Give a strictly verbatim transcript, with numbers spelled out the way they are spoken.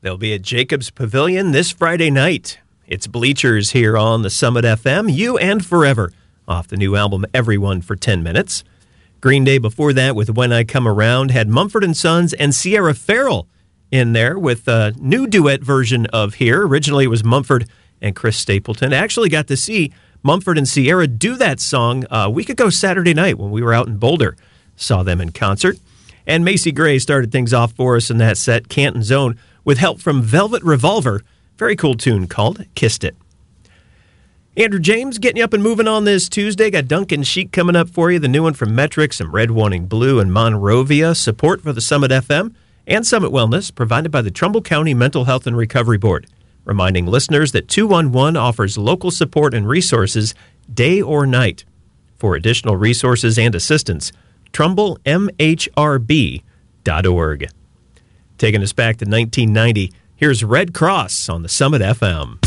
They'll be at Jacobs Pavilion this Friday night. It's Bleachers here on the Summit F M, You and Forever, off the new album Everyone for ten minutes. Green Day before that with When I Come Around had Mumford and Sons and Sierra Farrell in there with a new duet version of Here. Originally it was Mumford and Chris Stapleton. I actually got to see Mumford and Sierra do that song a week ago Saturday night when we were out in Boulder. Saw them in concert. And Macy Gray started things off for us in that set, Canton's Own, with help from Velvet Revolver. Very cool tune called Kissed It. Andrew James getting you up and moving on this Tuesday. Got Duncan Sheik coming up for you, the new one from Metric, some Red Warning Blue and Monrovia. Support for the Summit F M and Summit Wellness provided by the Trumbull County Mental Health and Recovery Board. Reminding listeners that two one one offers local support and resources day or night. For additional resources and assistance, trumbull m h r b dot org. Taking us back to nineteen ninety, here's Red Cross on the Summit F M.